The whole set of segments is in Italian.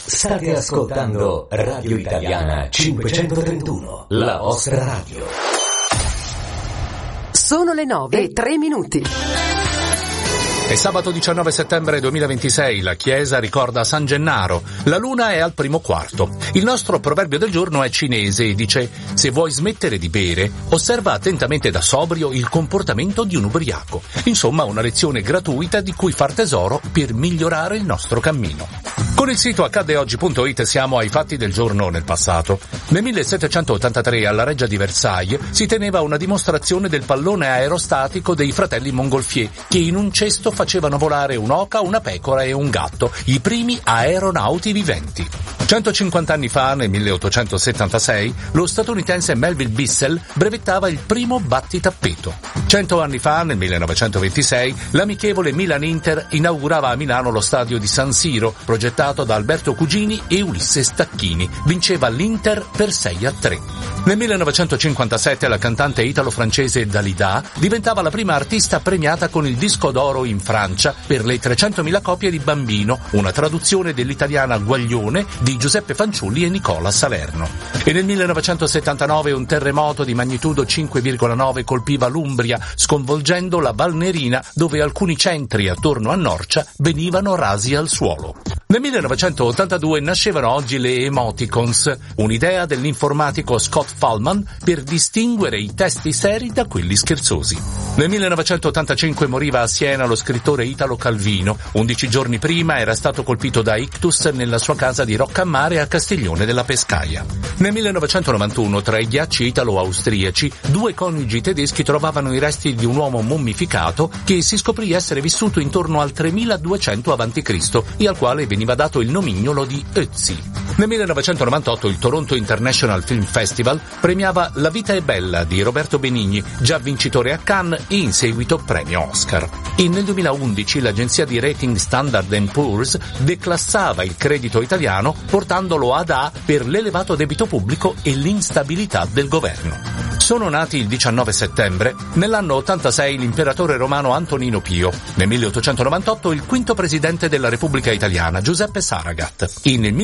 State ascoltando Radio Italiana 531, la vostra radio. Sono le 9:03. È sabato 19 settembre 2026, la chiesa ricorda San Gennaro, la luna è al primo quarto. Il nostro proverbio del giorno è cinese e dice: se vuoi smettere di bere, osserva attentamente da sobrio il comportamento di un ubriaco. Insomma, una lezione gratuita di cui far tesoro per migliorare il nostro cammino. Con il sito accaddeoggi.it siamo ai fatti del giorno nel passato. Nel 1783 alla Reggia di Versailles si teneva una dimostrazione del pallone aerostatico dei fratelli Montgolfier, che in un cesto facevano volare un'oca, una pecora e un gatto, i primi aeronauti viventi. 150 anni fa, nel 1876, lo statunitense Melville Bissell brevettava il primo battitappeto. 100 anni fa, nel 1926, l'amichevole Milan-Inter inaugurava a Milano lo stadio di San Siro, progettato da Alberto Cugini e Ulisse Stacchini. Vinceva l'Inter per 6-3. Nel 1957 la cantante italo-francese Dalida diventava la prima artista premiata con il disco d'oro in Francia per le 300.000 copie di Bambino, una traduzione dell'italiana Guaglione di Giuseppe Fanciulli e Nicola Salerno. E nel 1979 un terremoto di magnitudo 5,9 colpiva l'Umbria, sconvolgendo la Valnerina, dove alcuni centri attorno a Norcia venivano rasi al suolo. Nel 1982 nascevano oggi le emoticons, un'idea dell'informatico Scott Fahlman per distinguere i testi seri da quelli scherzosi. Nel 1985 moriva a Siena lo scrittore Italo Calvino. 11 giorni prima era stato colpito da ictus nella sua casa di Roccammare a Castiglione della Pescaia. Nel 1991, tra i ghiacci italo-austriaci, 2 coniugi tedeschi trovavano i resti di un uomo mummificato che si scoprì essere vissuto intorno al 3200 a.C. e al quale veniva dato il nomignolo di Ötzi. Nel 1998 il Toronto International Film Festival premiava La vita è bella di Roberto Benigni, già vincitore a Cannes e in seguito premio Oscar. E nel 2011 l'agenzia di rating Standard & Poor's declassava il credito italiano portandolo ad A per l'elevato debito pubblico e l'instabilità del governo. Sono nati il 19 settembre, nell'anno 86 l'imperatore romano Antonino Pio, nel 1898 il quinto presidente della Repubblica Italiana Giuseppe Saragat e nel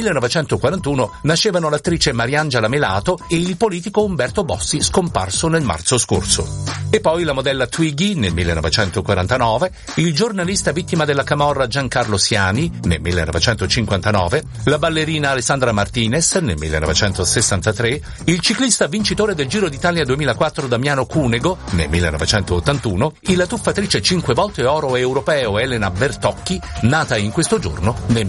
1941 nascevano l'attrice Mariangela Melato e il politico Umberto Bossi, scomparso nel marzo scorso. E poi la modella Twiggy nel 1949, il giornalista vittima della camorra Giancarlo Siani nel 1959, la ballerina Alessandra Martinez nel 1963, il ciclista vincitore del Giro d'Italia 2004 Damiano Cunego nel 1981 e la tuffatrice 5 volte oro europeo Elena Bertocchi, nata in questo giorno nel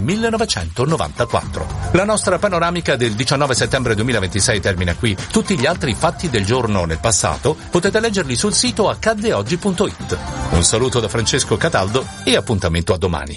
1994. La nostra panoramica del 19 settembre 2026 termina qui. Tutti gli altri fatti del giorno nel passato potete leggerli sul sito accaddeoggi.it. Un saluto da Francesco Cataldo e appuntamento a domani.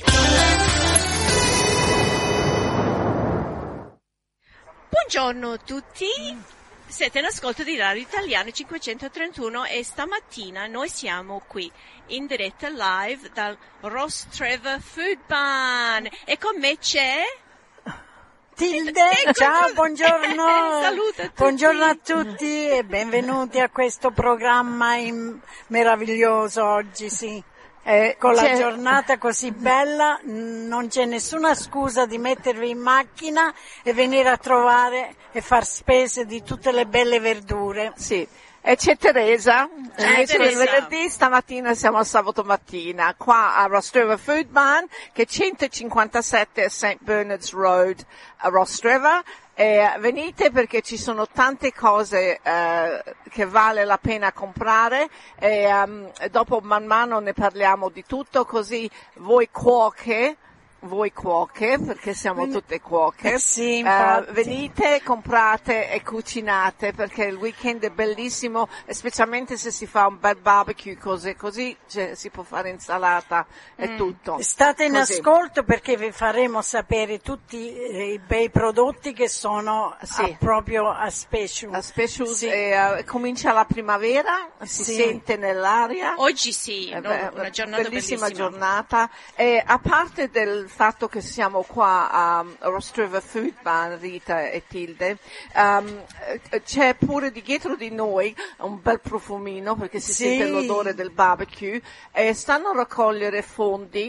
Buongiorno a tutti. Siete in ascolto di Radio Italiana 531 e stamattina noi siamo qui in diretta live dal Ross Trevor Food Barn e con me c'è Tilde, ciao, buongiorno. Saluta a tutti. Buongiorno a tutti e benvenuti a questo programma meraviglioso oggi, sì. Con la giornata così bella non c'è nessuna scusa di mettervi in macchina e venire a trovare e far spese di tutte le belle verdure. Sì. E c'è Teresa, invece del Teresa. venerdì, stamattina siamo a sabato mattina, qua a Rostrevor Food Barn, che è 157 St. Bernard's Road a Rostrevor. Venite perché ci sono tante cose che vale la pena comprare e dopo man mano ne parliamo di tutto, così voi cuoche, perché siamo tutte cuoche, sì, venite, comprate e cucinate perché il weekend è bellissimo, e specialmente se si fa un bel barbecue, cose così, cioè, si può fare insalata e tutto. State in così. ascolto perché vi faremo sapere tutti i bei prodotti che sono proprio a special. A special, sì. Comincia la primavera, si sente nell'aria. Oggi sì, una giornata bellissima bellissima. giornata. A parte del fatto che siamo qua a Rostrevor Food Barn, Rita e Tilde, c'è pure di dietro di noi un bel profumino perché si sente l'odore del barbecue, e stanno a raccogliere fondi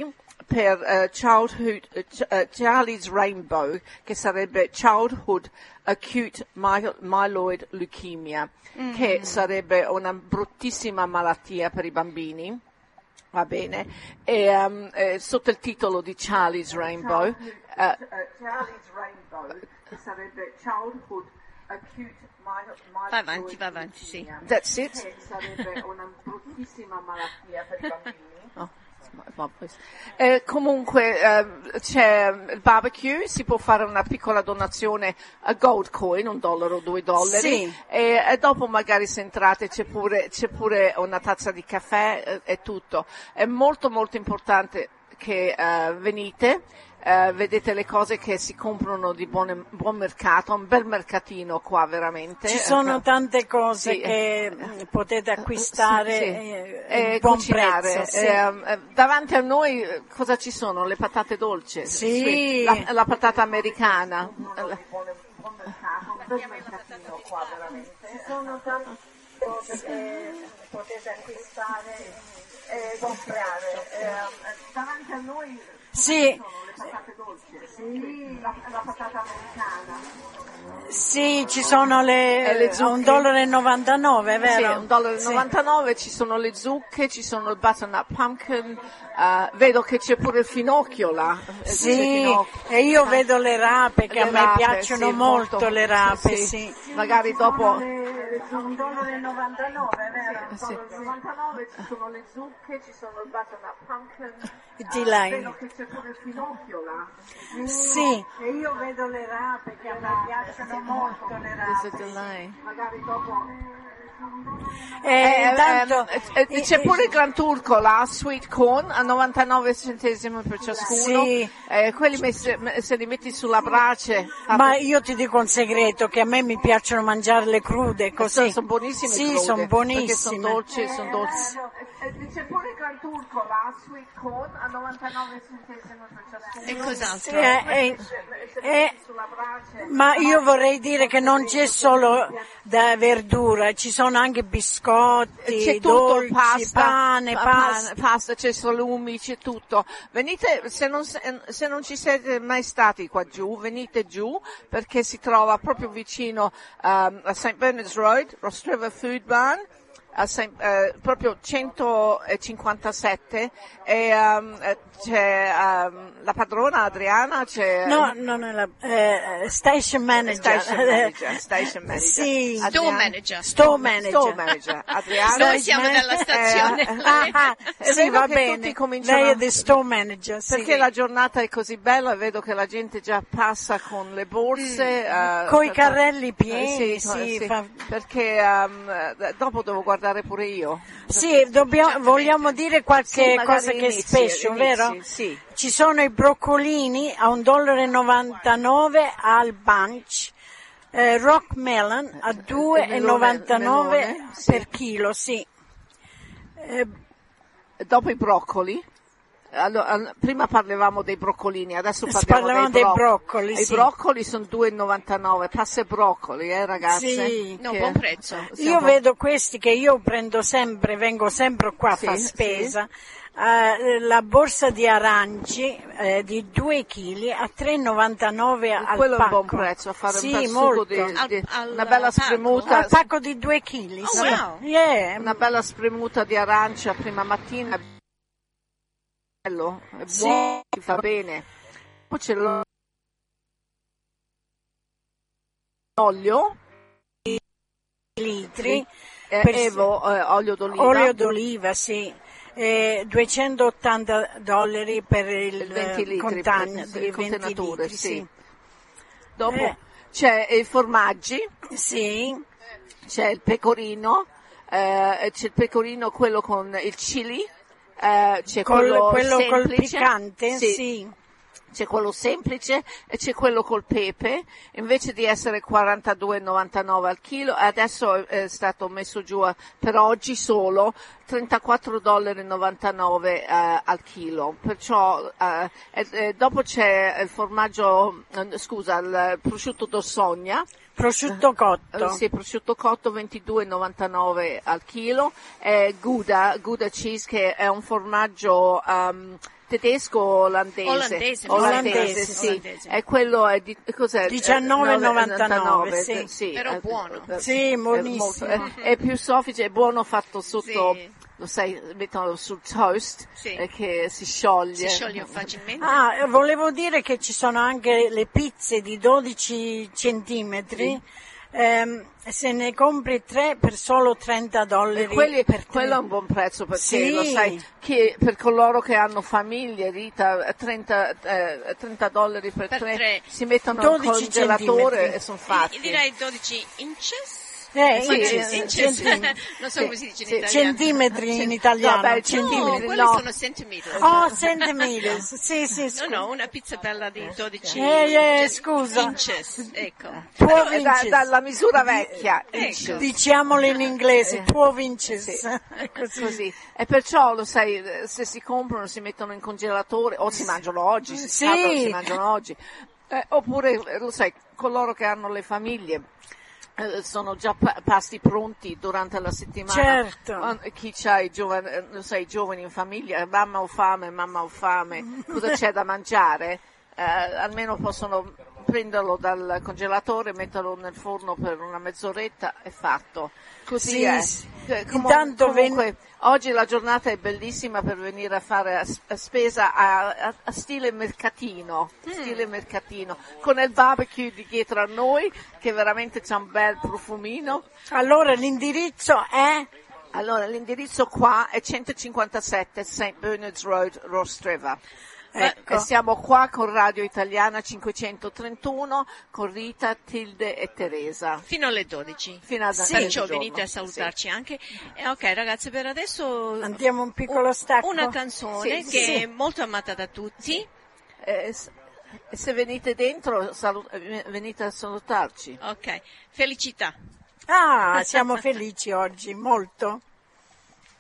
per Charlie's Rainbow, che sarebbe Childhood Acute Myeloid Leukemia, che sarebbe una bruttissima malattia per i bambini. Va bene, e sotto il titolo di Charlie's Rainbow, Charlie's Rainbow, che sarebbe Childhood Acute Va avanti, sì. That's it. Che sarebbe una bruttissima malattia per i bambini. Comunque c'è il barbecue, si può fare una piccola donazione a Gold Coin, $1 o $2, sì. e dopo magari se entrate c'è pure una tazza di caffè e tutto. È molto molto importante che venite. Vedete le cose che si comprano di buon mercato, un bel mercatino qua veramente. Ci sono tante cose sì, che potete acquistare a buon cucinare. prezzo. Davanti a noi cosa ci sono? Le patate dolci, sì. La patata americana. Buon mercato, un bel mercatino qua veramente. Ci sono tante cose che potete acquistare e comprare. Davanti a noi sì. le patate dolci, sì. La patata americana. Sì, ci sono le $1,99, vero? Sì, $1,99, sì. Ci sono le zucche, ci sono il butternut pumpkin, vedo che c'è pure il finocchio là. Sì, e io vedo le rape, che a me piacciono molto le rape, sì. Magari dopo... $1,99, vero? Sì. $1,99, ci sono le zucche, ci sono il butternut pumpkin, di lei. vedo che c'è pure il finocchio là. Sì, e io vedo le rape, che a me piacciono molto le rape. Magari dopo... intanto c'è pure il Gran Turco là, sweet corn a 99 centesimi per ciascuno. Sì. Quelli se li metti sulla brace. Ma io ti dico un segreto, che a me mi piacciono mangiarle crude così. Sono buonissime. Sì, crude, sono buonissime. Sono dolci. C'è pure il Gran Turco là, sweet corn a 99 centesimi per ciascuno. E cos'altro? Sulla brace. Ma io vorrei dire che non c'è solo da verdura, ci sono anche biscotti, c'è tutto, dolci, pasta, c'è salumi, c'è tutto. Venite, se non ci siete mai stati qua giù, venite giù, perché si trova proprio vicino a St. Bernard's Road, Rostrevor Food Barn, proprio 157, e c'è la padrona Adriana, c'è... No, non è la... station manager. Station manager. Sì. Store manager. Adriana. Noi siamo dalla stazione. Sì, va che bene. Tutti Lei è the store manager, sì. Perché la giornata è così bella, vedo che la gente già passa con le borse. Con i carrelli pieni, sì. Perché dopo devo guardare pure io. Sì, vogliamo dire qualche cosa che è special, vero? Sì. Ci sono i broccolini a $1,99 al bunch, rock melon a $2,99 per chilo, sì. Dopo i broccoli. Allora, prima parlavamo dei broccolini, adesso parliamo dei broccoli. I broccoli sono $2,99, passa i broccoli, ragazze? Sì. No, buon prezzo. Io vedo questi che io prendo sempre, vengo sempre qua a fare spesa. Sì. La borsa di arance di 2 kg a $3,99 al quello pacco. È un buon prezzo, a fare sì, un bel molto. succo una bella spremuta. Al pacco di 2 kg. Oh, wow. Yeah. Una bella spremuta di arancia prima mattina. È buono, sì. Fa bene. Poi c'è l'olio. Litri. Olio d'oliva. Olio d'oliva, sì. $280 per il 20 litri, contenitore, sì. Dopo c'è i formaggi, sì. C'è il pecorino, quello con il chili, c'è quello col piccante, sì. C'è quello semplice e c'è quello col pepe, invece di essere $42,99 al chilo, adesso è stato messo giù per oggi solo $34,99 al chilo, perciò dopo c'è il formaggio, il prosciutto d'Ossogna. Prosciutto cotto. Sì, prosciutto cotto $22,99 al chilo, Gouda cheese, che è un formaggio tedesco olandese, sì. Olandese. E quello è cos'è? $19,99, sì. Però buono. Sì, buonissimo. È più soffice, è buono fatto sotto, Sì. lo sai, mettono sul toast, Sì. che si scioglie. Si scioglie facilmente. Volevo dire che ci sono anche le pizze di 12 centimetri. Se ne compri 3 per solo $30 per quello è un buon prezzo, perché sì. lo sai, per coloro che hanno famiglie, Rita, $30 per 3 si mettono nel 12 congelatore centimetri. e sono fatti. Direi 12 inches. Inches. Non so come si dice in italiano. Centimetri in italiano. Vabbè, No, centimetri, quelli no. sono centimetri. Oh, centimetri. Sì, scusa. No, una pizza bella di 12 scusa. inches, ecco. 12 inches. Dalla misura vecchia, Ecco. inches. Diciamolo in inglese, 12 inches. Sì. Così. E perciò, lo sai, se si comprano, si mettono in congelatore, o si mangiano oggi, Sì. si mangiano oggi. Oppure, lo sai, coloro che hanno le famiglie, sono già pasti pronti durante la settimana. Certo. Chi c'ha i giovani in famiglia, mamma ho fame, cosa c'è da mangiare? Almeno possono prenderlo dal congelatore, metterlo nel forno per una mezz'oretta e fatto. Così Sì, è. sì. Intanto oggi la giornata è bellissima per venire a fare spesa a stile mercatino, con il barbecue di dietro a noi, che veramente c'ha un bel profumino. Allora l'indirizzo è? Allora, l'indirizzo qua è 157 St. Bernard's Road, Rostreva. Ecco. E siamo qua con Radio Italiana 531, con Rita, Tilde e Teresa. Fino alle 12. Fino a Perciò venite a salutarci anche. Ok ragazzi, per adesso Andiamo un piccolo stacco. una canzone Sì, che sì. è molto amata da tutti. Se venite dentro, venite a salutarci. Ok, felicità. Siamo felici oggi, molto.